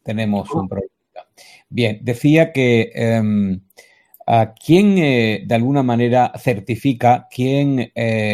tenemos un problema. Bien, decía que ¿quién de alguna manera certifica, quién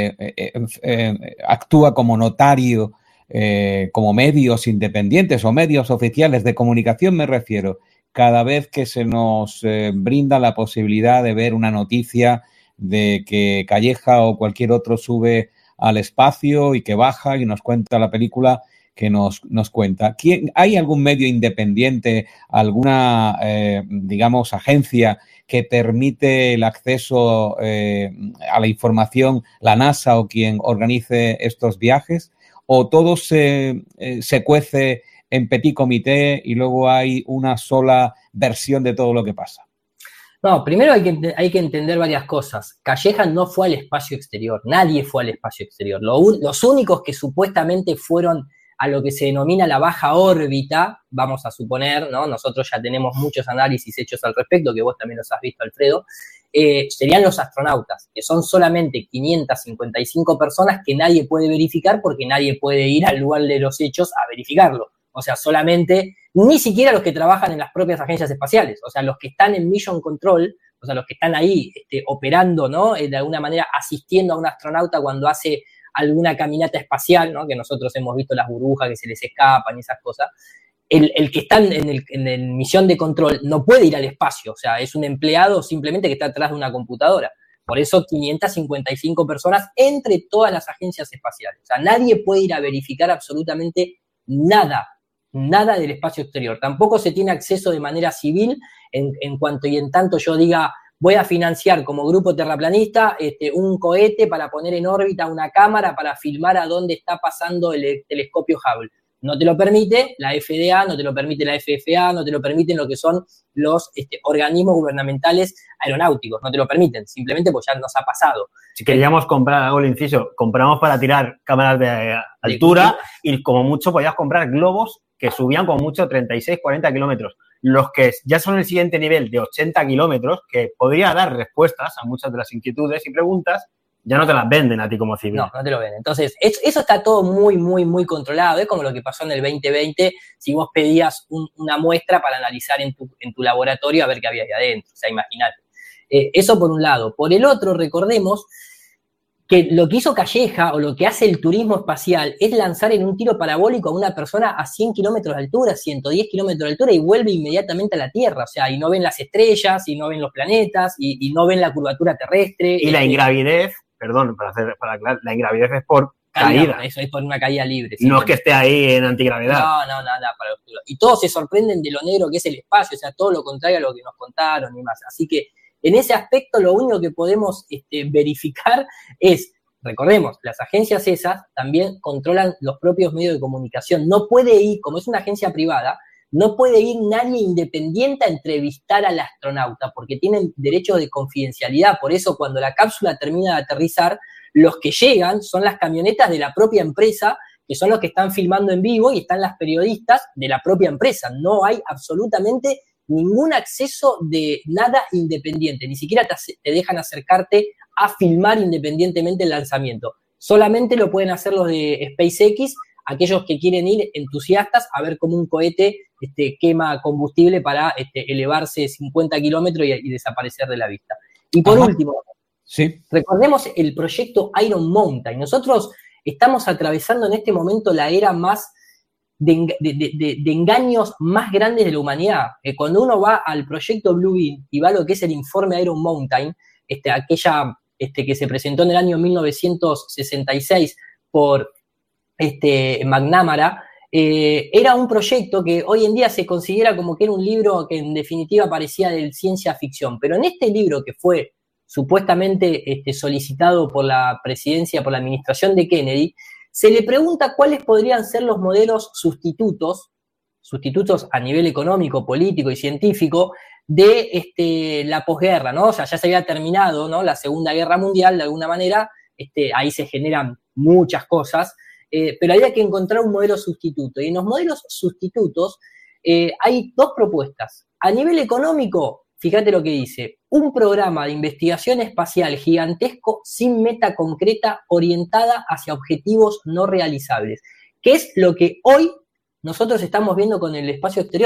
actúa como notario, como medios independientes o medios oficiales de comunicación, me refiero, cada vez que se nos brinda la posibilidad de ver una noticia de que Calleja o cualquier otro sube al espacio y que baja y nos cuenta la película que nos cuenta? ¿Hay algún medio independiente, alguna, digamos, agencia que permite el acceso a la información, la NASA o quien organice estos viajes? ¿O todo se cuece en petit comité y luego hay una sola versión de todo lo que pasa? No, primero hay que entender varias cosas. Calleja no fue al espacio exterior, nadie fue al espacio exterior. Los únicos que supuestamente fueron a lo que se denomina la baja órbita, vamos a suponer, ¿no? Nosotros ya tenemos muchos análisis hechos al respecto, que vos también los has visto, Alfredo, serían los astronautas, que son solamente 555 personas que nadie puede verificar porque nadie puede ir al lugar de los hechos a verificarlo. O sea, solamente, ni siquiera los que trabajan en las propias agencias espaciales, o sea, los que están en Mission Control, o sea, los que están ahí operando, ¿no? De alguna manera asistiendo a un astronauta cuando hace alguna caminata espacial, ¿no? Que nosotros hemos visto las burbujas que se les escapan y esas cosas. El que está en el misión de control no puede ir al espacio, o sea, es un empleado simplemente que está atrás de una computadora. Por eso 555 personas entre todas las agencias espaciales. O sea, nadie puede ir a verificar absolutamente nada del espacio exterior. Tampoco se tiene acceso de manera civil en cuanto y en tanto yo diga voy a financiar como grupo terraplanista un cohete para poner en órbita una cámara para filmar a dónde está pasando el telescopio Hubble. No te lo permite la FDA, no te lo permite la FFA, no te lo permiten lo que son los organismos gubernamentales aeronáuticos, no te lo permiten, simplemente pues ya nos ha pasado. Si queríamos comprar, hago el inciso, compramos para tirar cámaras de altura y como mucho podías comprar globos que subían como mucho 36, 40 kilómetros. Los que ya son el siguiente nivel de 80 kilómetros, que podría dar respuestas a muchas de las inquietudes y preguntas, ya no te las venden a ti como civil. No te lo venden. Entonces, eso está todo muy, muy, muy controlado. Es como lo que pasó en el 2020, si vos pedías una muestra para analizar en tu laboratorio a ver qué había ahí adentro. O sea, imagínate. Eso por un lado. Por el otro, recordemos que lo que hizo Calleja o lo que hace el turismo espacial es lanzar en un tiro parabólico a una persona a 100 kilómetros de altura, 110 kilómetros de altura y vuelve inmediatamente a la Tierra. O sea, y no ven las estrellas, y no ven los planetas, y no ven la curvatura terrestre. Y la ingravidez, perdón, para aclarar, la ingravidez es por caída. Eso es por una caída libre. No es que esté ahí en antigravedad. No, nada para los oscuro. Y todos se sorprenden de lo negro que es el espacio, o sea, todo lo contrario a lo que nos contaron y más. Así que en ese aspecto lo único que podemos verificar es, recordemos, las agencias esas también controlan los propios medios de comunicación. No puede ir, como es una agencia privada, no puede ir nadie independiente a entrevistar al astronauta porque tienen derecho de confidencialidad. Por eso cuando la cápsula termina de aterrizar, los que llegan son las camionetas de la propia empresa, que son los que están filmando en vivo y están las periodistas de la propia empresa. No hay absolutamente ningún acceso de nada independiente, ni siquiera te dejan acercarte a filmar independientemente el lanzamiento. Solamente lo pueden hacer los de SpaceX, aquellos que quieren ir entusiastas a ver cómo un cohete quema combustible para elevarse 50 kilómetros y desaparecer de la vista. Y por último, sí, recordemos el proyecto Iron Mountain. Nosotros estamos atravesando en este momento la era más de engaños más grandes de la humanidad. Cuando uno va al proyecto Blue Beam y va a lo que es el informe Iron Mountain, aquella que se presentó en el año 1966 por McNamara, era un proyecto que hoy en día se considera como que era un libro que en definitiva parecía de ciencia ficción, pero en este libro que fue supuestamente solicitado por la presidencia, por la administración de Kennedy, se le pregunta cuáles podrían ser los modelos sustitutos a nivel económico, político y científico de la posguerra, ¿no? O sea, ya se había terminado, ¿no?, la Segunda Guerra Mundial de alguna manera, ahí se generan muchas cosas, pero había que encontrar un modelo sustituto. Y en los modelos sustitutos hay dos propuestas. A nivel económico, fíjate lo que dice, un programa de investigación espacial gigantesco sin meta concreta orientada hacia objetivos no realizables, que es lo que hoy nosotros estamos viendo con el espacio exterior.